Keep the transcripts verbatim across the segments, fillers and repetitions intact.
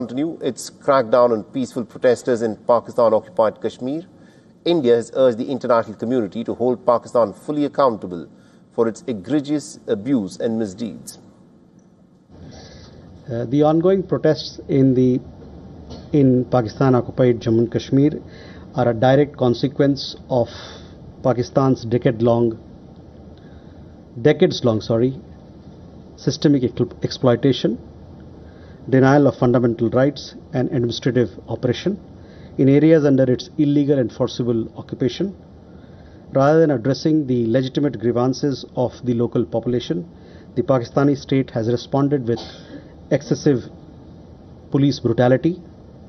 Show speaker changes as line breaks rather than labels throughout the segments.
Continue its crackdown on peaceful protesters in Pakistan-occupied Kashmir. India has urged the international community to hold Pakistan fully accountable for its egregious abuse and misdeeds.
Uh, the ongoing protests in the in Pakistan-occupied Jammu and Kashmir are a direct consequence of Pakistan's decade-long, decades-long, sorry, systemic exploitation, denial of fundamental rights and administrative oppression in areas under its illegal and forcible occupation. Rather than addressing the legitimate grievances of the local population, the Pakistani state has responded with excessive police brutality.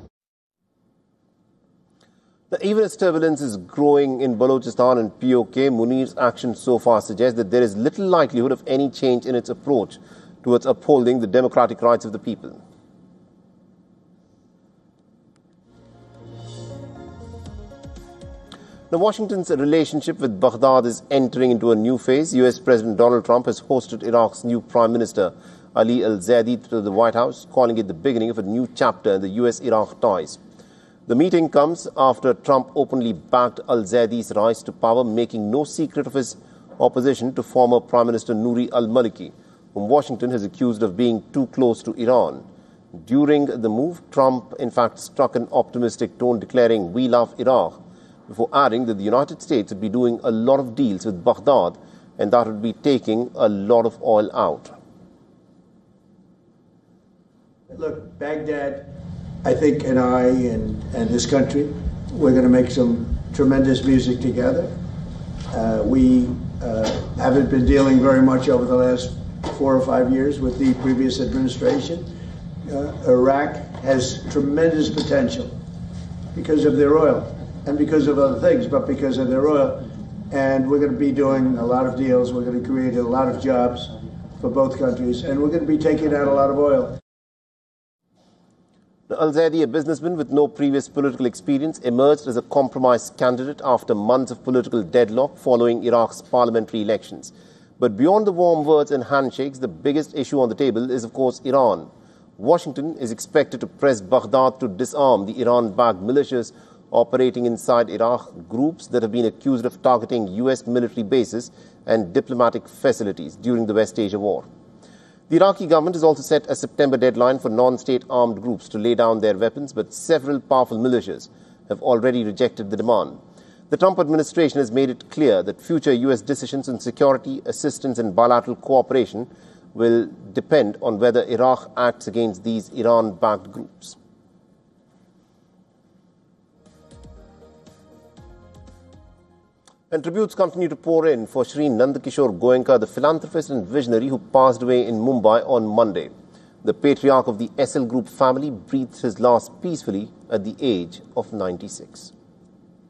Now, even as turbulence is growing in Balochistan and P O K, Munir's actions so far suggest that there is little likelihood of any change in its approach towards upholding the democratic rights of the people. Now, Washington's relationship with Baghdad is entering into a new phase. U S President Donald Trump has hosted Iraq's new Prime Minister Ali al-Zaidi to the White House, calling it the beginning of a new chapter in the U S Iraq ties. The meeting comes after Trump openly backed al-Zaidi's rise to power, making no secret of his opposition to former Prime Minister Nouri al-Maliki, whom Washington has accused of being too close to Iran. During the move, Trump, in fact, struck an optimistic tone, declaring, "We love Iraq," before adding that the United States would be doing a lot of deals with Baghdad and that would be taking a lot of oil out.
Look, Baghdad, I think, and I and, and this country, we're going to make some tremendous music together. Uh, we uh, haven't been dealing very much over the last four or five years with the previous administration. Uh, Iraq has tremendous potential because of their oil and because of other things, but because of their oil. And we're going to be doing a lot of deals. We're going to create a lot of jobs for both countries, and we're going to be taking out a lot of oil.
Al-Zaidi, a businessman with no previous political experience, emerged as a compromise candidate after months of political deadlock following Iraq's parliamentary elections. But beyond the warm words and handshakes, the biggest issue on the table is, of course, Iran. Washington is expected to press Baghdad to disarm the Iran-backed militias operating inside Iraq, groups that have been accused of targeting U S military bases and diplomatic facilities during the West Asia War. The Iraqi government has also set a September deadline for non-state armed groups to lay down their weapons, but several powerful militias have already rejected the demand. The Trump administration has made it clear that future U S decisions on security, assistance and bilateral cooperation will depend on whether Iraq acts against these Iran-backed groups. And tributes continue to pour in for Shri Nandakishore Goenka, the philanthropist and visionary who passed away in Mumbai on Monday. The patriarch of the S L Group family breathed his last peacefully at the age of ninety-six.